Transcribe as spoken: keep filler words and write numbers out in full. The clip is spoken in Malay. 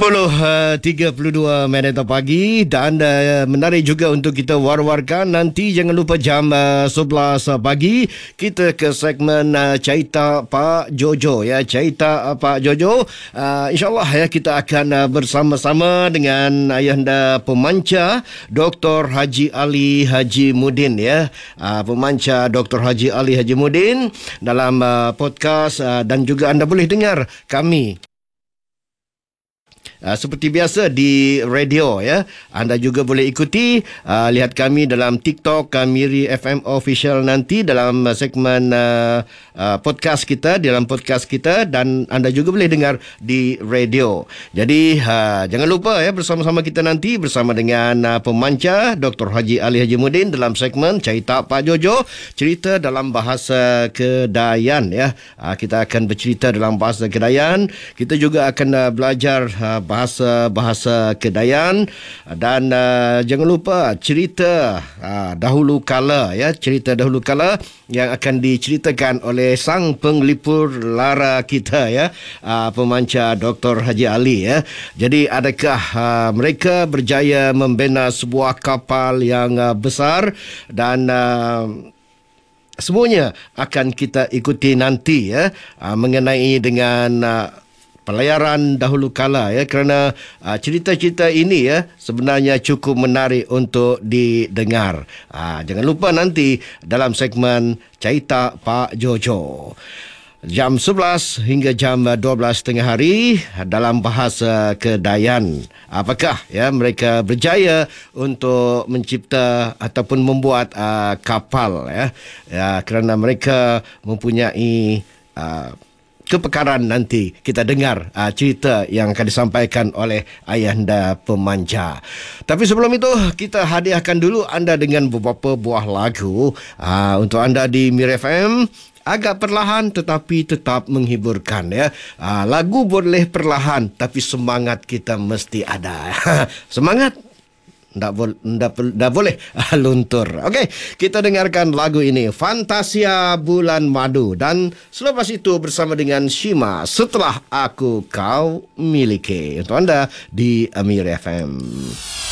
sepuluh tiga puluh dua minit pagi dan uh, menarik juga untuk kita war-warkan. Nanti jangan lupa jam uh, sebelas pagi kita ke segmen uh, Cerita Pak Jojo ya. Cerita uh, Pak Jojo. Uh, InsyaAllah ya kita akan uh, bersama-sama dengan ayahanda pemancar Doktor Haji Ali Haji Mudin ya. Uh, pemancar Doktor Haji Ali Haji Mudin dalam uh, podcast uh, dan juga anda boleh dengar kami Uh, seperti biasa di radio ya. Anda juga boleh ikuti uh, lihat kami dalam TikTok uh, Miri F M Official nanti dalam uh, segmen uh, uh, podcast kita, dalam podcast kita, dan anda juga boleh dengar di radio. Jadi uh, jangan lupa ya bersama-sama kita nanti bersama dengan uh, pemancar Doktor Haji Ali Haji Mudin dalam segmen Cerita Pak Jojo, cerita dalam bahasa Kedayan ya. Uh, kita akan bercerita dalam bahasa Kedayan. Kita juga akan uh, belajar uh, bahasa-bahasa Kedayan dan uh, jangan lupa cerita uh, dahulu kala ya, cerita dahulu kala yang akan diceritakan oleh sang penglipur lara kita ya, uh, pemancar Doktor Haji Ali ya. Jadi adakah uh, mereka berjaya membina sebuah kapal yang uh, besar dan uh, semuanya akan kita ikuti nanti ya, uh, mengenai dengan uh, pelayaran dahulu kala ya, kerana uh, cerita-cerita ini ya sebenarnya cukup menarik untuk didengar. Uh, jangan lupa nanti dalam segmen Cerita Pak Jojo jam sebelas hingga jam dua belas tengah hari dalam bahasa Kedayan. Apakah ya mereka berjaya untuk mencipta ataupun membuat uh, kapal ya, ya kerana mereka mempunyai uh, kepekaran. Nanti kita dengar uh, cerita yang akan disampaikan oleh ayahanda pemancar. Tapi sebelum itu kita hadiahkan dulu anda dengan beberapa buah lagu uh, untuk anda di Mir F M. Agak perlahan tetapi tetap menghiburkan ya. Uh, lagu boleh perlahan tapi semangat kita mesti ada. Semangat Tak, bol- tak, tak boleh luntur. Okey, kita dengarkan lagu ini, Fantasia Bulan Madu, dan selepas itu bersama dengan Shima, Setelah Aku Kau Miliki, untuk anda di Amir F M.